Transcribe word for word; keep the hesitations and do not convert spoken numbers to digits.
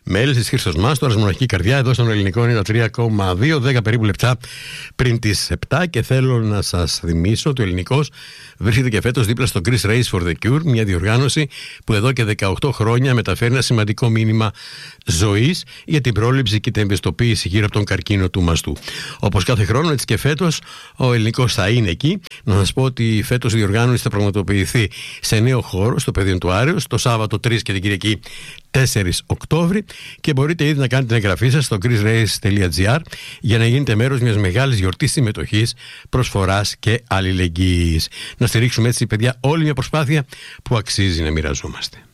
μέλη τη Χρήστος Μάστορας, μοναχική καρδιά, εδώ στον Ελληνικό ενενήντα τρία κόμμα δύο, δέκα περίπου λεπτά πριν τις επτά. Και θέλω να σας θυμίσω ότι ο Ελληνικός βρίσκεται και φέτος δίπλα στο Greece Race for the Cure, μια διοργάνωση που εδώ και δεκαοκτώ χρόνια μεταφέρει ένα σημαντικό μήνυμα ζωής για την πρόληψη και την ευαισθητοποίηση γύρω από τον καρκίνο του μαστού. Όπως κάθε χρόνο, έτσι και φέτος ο Ελληνικός θα είναι εκεί. Να σας πω ότι φέτος η διοργάνωση θα πραγματοποιηθεί σε νέο χώρο, στο Πεδίο του Άρεως, το Σάββατο τρεις και την Κυριακή τέσσερις Οκτώβρη, και μπορείτε ήδη να κάνετε την εγγραφή σας στο greece race τελεία gr για να γίνετε μέρος μιας μεγάλης γιορτής συμμετοχής, προσφοράς και αλληλεγγύης. Να στηρίξουμε έτσι, παιδιά, όλη μια προσπάθεια που αξίζει να μοιραζόμαστε.